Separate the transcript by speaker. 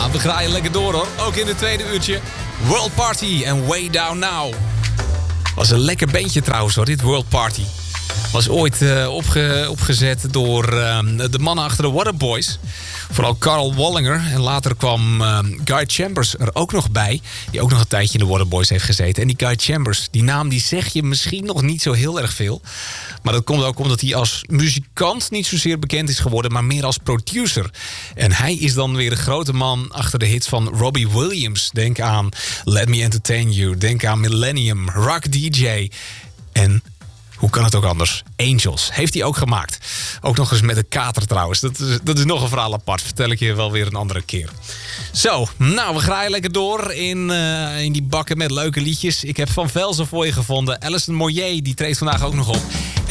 Speaker 1: Ja, we graaien lekker door hoor. Ook in het tweede uurtje. World Party en Way Down Now. Was een lekker bandje trouwens hoor, dit World Party. Was ooit opgezet door de mannen achter de Waterboys. Vooral Carl Wallinger. En later kwam Guy Chambers er ook nog bij. Die ook nog een tijdje in de Waterboys heeft gezeten. En die Guy Chambers, die naam die zeg je misschien nog niet zo heel erg veel. Maar dat komt ook omdat hij als muzikant niet zozeer bekend is geworden, maar meer als producer. En hij is dan weer de grote man achter de hits van Robbie Williams. Denk aan Let Me Entertain You. Denk aan Millennium, Rock DJ. En hoe kan het ook anders? Angels heeft hij ook gemaakt. Ook nog eens met een kater trouwens. Dat is nog een verhaal apart. Vertel ik je wel weer een andere keer. Zo, nou, we graaien lekker door in die bakken met leuke liedjes. Ik heb Van Velzen voor je gevonden. Alison Moyet, die treedt vandaag ook nog op.